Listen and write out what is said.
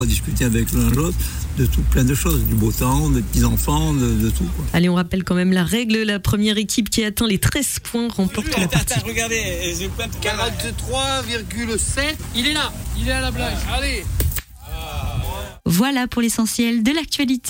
On va discuter avec l'un l'autre de tout, plein de choses, du beau temps, des petits-enfants, de tout, quoi. Allez, on rappelle quand même la règle. La première équipe qui atteint les 13 points remporte la partie. Regardez, 43,7. Il est là, il est à la plage. Allez. Voilà pour l'essentiel de l'actualité.